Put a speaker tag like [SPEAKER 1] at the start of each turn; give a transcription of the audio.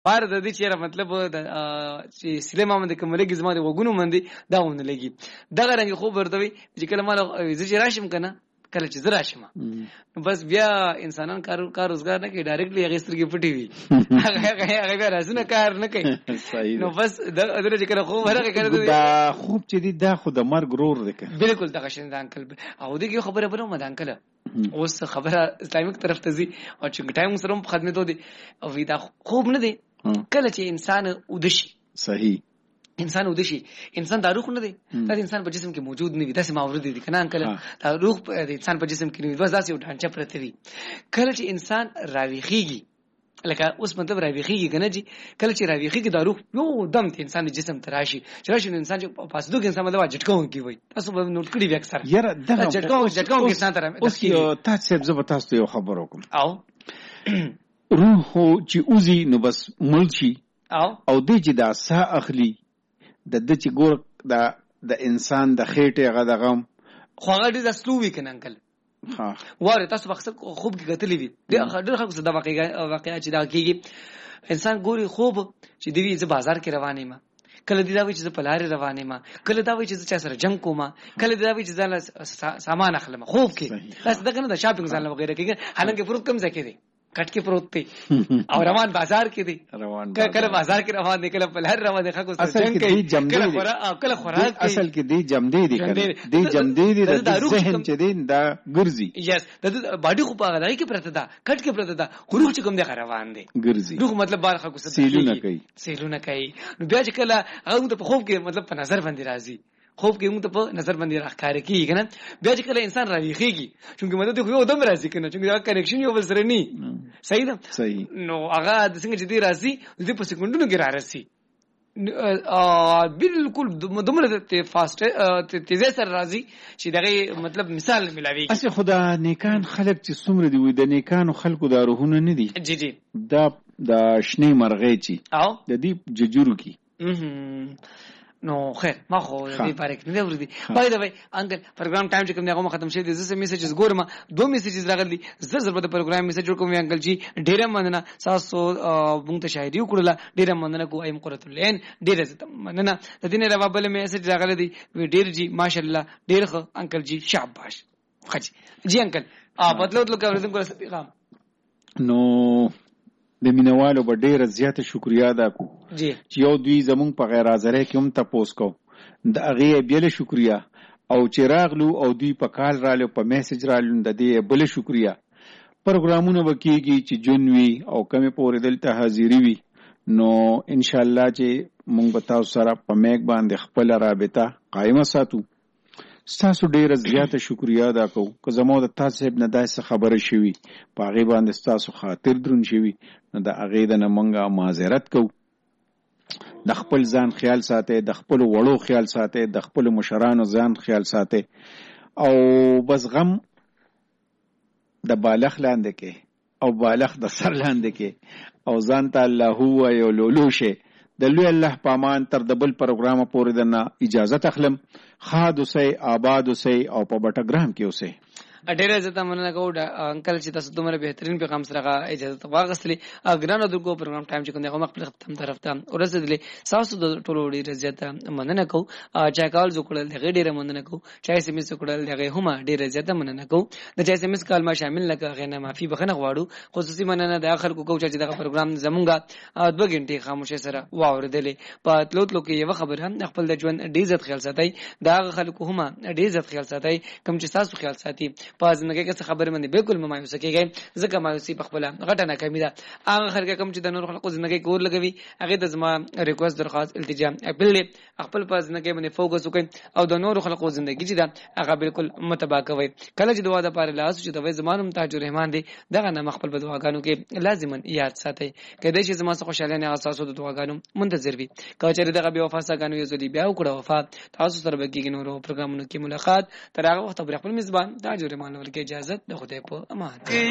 [SPEAKER 1] بار د دې چیرې مطلب چې سلیما باندې کوملګي زما د وګونو باندې دا ونه لګي دغه رنګ خوب ورته وي چې کله مال زه چې راشم کنه کله چې زه راشم بس بیا انسانان کار روزګار نه کوي ډایرکټلی هغه سترګې پټي وي هغه بیا راسونه کار نه کوي نو بس دغه چې کله خوب هغه کوي
[SPEAKER 2] دا خوب چې دی دا خو د مرګ رور دی
[SPEAKER 1] بالکل دغه شین د انکل او دغه خبره بنو مده انکل اوس خبره اسلامیک طرف ته زی او چې ټایم سره په خدمت ودی او دا خوب نه دی کله چې انسان ودشي
[SPEAKER 2] صحیح
[SPEAKER 1] انسان ودشي انسان دا روح نه دی دا انسان په جسم کې موجود نه وي دا سم اورد دي کنه انکل دا روح د انسان په جسم کې نه وي بس دا یو ډانچه پرته وي کله چې انسان راويخيږي لکه اوس مطلب راويخيږي کنه جی کله چې راويخيږي دا روح یو دم ته انسان د جسم تراشي چې راشي انسان چې پاسدو کې انسان مطلب جټکون کی وي تاسو به نوٹ کړی وي اکثر
[SPEAKER 2] یاره دا
[SPEAKER 1] جټکون کې انسان تر
[SPEAKER 2] اوس یو تاسو به تاسو یو خبر وکم
[SPEAKER 1] او
[SPEAKER 2] روح چې اوزي نو بس ملشي او د چې دا سا اخلي د چې ګور د انسان د خېټه غدغم
[SPEAKER 1] خو هغه د سلووي کنه انکل
[SPEAKER 2] ها
[SPEAKER 1] واره تاسو بخښه خوب کې غتلې وي ډېر خلکو څه دا واقعیا چې دا کېږي انسان ګوري خوب چې دی ز بازار کې روانې ما کله دی دا وی چې په لارې روانې ما کله دا وی چې چا سره جنگ کوم کله دا وی چې ځان سامان اخلم خوب کې بس دا کنه د شاپینګ ځان وغیرہ کې حالانکه پروت کم ځکه دی کټ کې پروت دی او روان بازار کې دی کله بازار کې روان دی کله په لار روان دی خلکو سره جنگ کوي کله خوراک
[SPEAKER 2] اصل کې دی جمدې دی دی جمدې دی د ذهن چې دی دا ګرځي
[SPEAKER 1] یس د باډي خو په هغه کې پرته ده کټ کې پرته ده روح چې کوم دی روان دی
[SPEAKER 2] ګرځي
[SPEAKER 1] روح مطلب بار خلکو سره سیلونه کوي نو بیا چې کله هغه ته په خوب کې مطلب په نظر باندې راځي خوب کې موږ ته په نظر باندې راخاره کیږي کنه بیا چې کله انسان راويخيږي چې مدد خو یو دم راځي کنه چې دا کنیکشن یو بل سره ني صحیح ده
[SPEAKER 2] صحیح
[SPEAKER 1] نو هغه د څنګه چې دی راځي د په سکندونو کې راځي بالکل دومره ته فاست تیزه سره راځي چې دغه مطلب مثال ملاوي
[SPEAKER 2] اصل خدا نیکان خلق چې څومره دی وي د نیکانو خلقو د روحونه نه دي
[SPEAKER 1] جی جی
[SPEAKER 2] دا د شنه مرغې چی
[SPEAKER 1] او
[SPEAKER 2] د دې ججورو کی
[SPEAKER 1] نو خیر ما خو دې پاره کې نه وردي بای دا وای انکل پروګرام ټایم چې کوم دی هغه ختم شي دي زه میسیجز ګورم دوه میسیجز راغلي زر په پروګرام میسیج ورکوم انکل جی ډیره مننه تاسو مونږ ته شاعري وکړه ډیره مننه کو ایم قرۃ العین ډیره مننه د دې نه علاوه بل میسیج راغلی دی ډیر جی ماشاءالله ډیر ښه انکل جی شاباش خجی جی انکل بدلو لکه ورته کوم پیغام
[SPEAKER 2] نو د مینوالو به ډیره زیاته شکریا ادا کو
[SPEAKER 1] جی
[SPEAKER 2] چې یو دوی زمونږ په غیر حاضرۍ کې هم تاسو کو د هغه بیل شکریا او چې راغلو او دوی په کال رالو په میسج رالو د دې بل شکریا پروګرامونه وکيږي چې جنوي او کمه پورې دلته حاضری وي نو ان شاء الله چې مونږ به تاسو سره په میک باندې خپل رابطه قائمه ساتو تاسو ډیره زیاته شکریا ادا کوم که زموږ د تاسو نه داسې خبره شوي په هغه باندې تاسو خاطر درون شوي نو د هغه د نمنګه معذرت کو د خپل ځان خیال ساتي د خپل وړو خیال ساتي د خپل مشرانو ځان خیال ساتي او بس غم د بالغ لاندې کې او بالغ د سر لاندې کې او ځان ته الله هو یو لولوشه د لوی الله پامان تر د بل پروګرام پورې دنه اجازه تخلم خاد اوسئ آباد اوسئ او په بټګرام کې اوسئ
[SPEAKER 1] ډیره زته مننه کوم انکل چې تاسو دومره بهترین پیغام سره اجازه واغستلی اګرانو دغه پروګرام ټایم چې کوم دغه مخ په ختم طرف ته ورسېدلی تاسو د ټولو ډیره زیاته مننه کوم چا کال زکړل دغه ډیره مننه کوم چا سم زکړل دغه هم ډیره زیاته مننه کوم د چا سم کال ما شامل لکه غنه معافي بخنه غواړو خصوصي مننه د اخر کو چې دغه پروګرام زمونږه 2 غنټې خاموشه سره واوردلې په تلوت لکه یو خبر هم خپل د ژوند ډیر عزت خیال ساتي دا خلکو هم ډیر عزت خیال ساتي کوم چې تاسو خیال ساتي په ژوندۍ کې څه خبره باندې بالکل مایوس کېږي ځکه مایوسي په خپل غټه نه کمی ده هغه خلک کوم چې د نور خلکو ژوندۍ کور لګوي هغه د زما ریکوست درخواست التجا اپیل خپل په ژوندۍ باندې فوکس وکړي او د نور خلکو ژوندۍ چې ده هغه بالکل متبا کوي کله چې دعا د پاره لاس چې د زمانم تاج الرحمن دی دغه نه خپل په دعاګانو کې لازما یاد ساتي کله چې زما څخه خوشاله نه اساسو د دعاګانو منتظر وي کله چې دغه بیا وفا ساګانو یو ځلی بیا وکړه وفا تاسو سره به کې نورو پروګرامونو کې ملاقات تر هغه وخت پر خپل میزبان تاج الرحمن ورکه اجازه د خدای په امان